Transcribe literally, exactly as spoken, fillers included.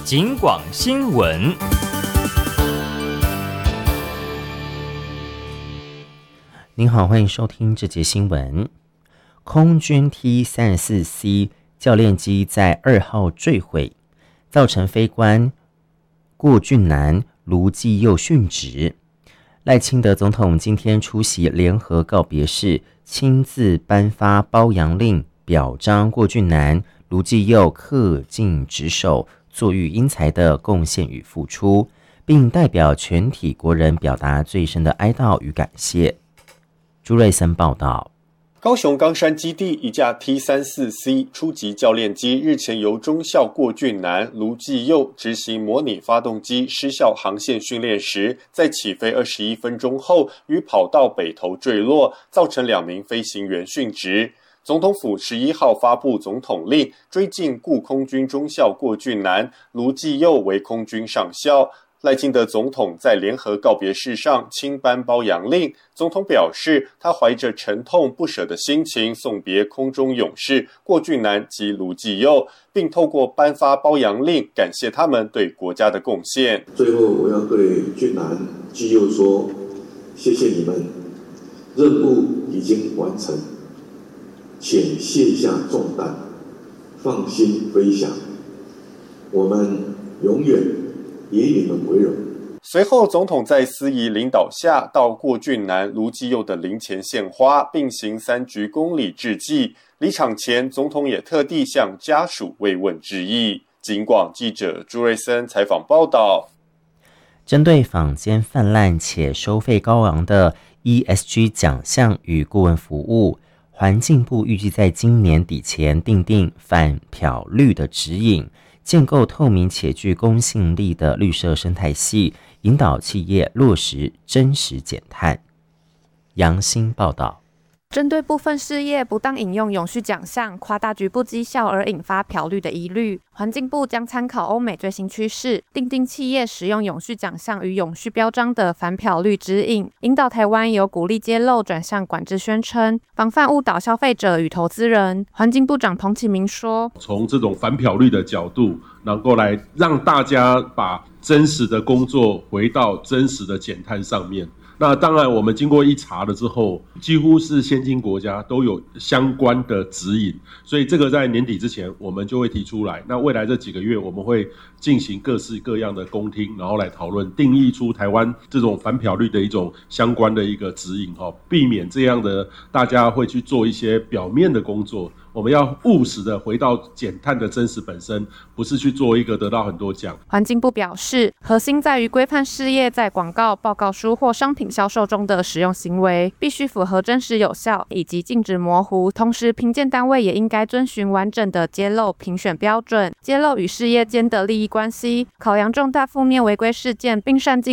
警广新闻。 您好，欢迎收听这节新闻。空军 T 三十四 C 教练机在二号坠毁，造成飞官郭俊南、卢继佑殉职。赖清德总统今天出席联合告别式，亲自颁发褒扬令，表彰郭俊南、卢继佑恪尽职守、作育英才的贡献与付出，并代表全体国人表达最深的哀悼与感谢。朱瑞森报道。 高雄冈山基地一架 T 三十四 C 初级教练机日前由中校郭俊南、卢继佑执行模拟发动机失效航线训练时，在起飞二十一分钟后于跑道北头坠落，造成两名飞行员殉职。总统府十一号发布总统令，追进顾空军中校郭俊南、卢继佑为空军上校。赖清德总统在联合告别式上亲颁褒扬令，总统表示，他怀着沉痛不舍的心情送别空中勇士郭俊南及卢继佑，并透过颁发褒扬令感谢他们对国家的贡献。 最后，我要对俊南、继佑说，谢谢你们，任务已经完成，请卸下重担，放心飞翔，我们永远以你们为荣。 随后，总统在司仪领导下到郭俊南、卢继佑的灵前献花，并行三鞠躬礼致祭。离场前，总统也特地向家属慰问致意。警广记者朱瑞森采访报道。 针对坊间泛滥且收费高昂的 E S G 奖项与顾问服务，环境部预计在今年底前订定反漂绿的指引，建构透明且具公信力的绿色生态系，引导企业落实真实减碳。杨欣报道。 针对部分事业不当引用永续奖项，夸大局部绩效而引发漂绿的疑虑，环境部将参考欧美最新趋势，订定企业使用永续奖项与永续标章的反漂绿指引，引导台湾由鼓励揭露转向管制宣称，防范误导消费者与投资人。环境部长彭启明说， 从这种反漂绿的角度，能够来让大家把真实的工作回到真实的减碳上面。那当然我们经过一查了之后，几乎是先进国家都有相关的指引，所以这个在年底之前我们就会提出来。那未来这几个月我们会进行各式各样的公听，然后来讨论定义出台湾这种反漂绿的一种相关的一个指引，避免这样的大家会去做一些表面的工作。我们要务实的回到减碳的真实本身，不是去做一个得到很多奖。 环境部表示，核心在于规范事业在广告、报告书或商品销售中的使用行为，必须符合真实有效以及禁止模糊。同时，评鉴单位也应该遵循完整的揭露评选标准，揭露与事业间的利益关系，考量重大负面违规事件，并善尽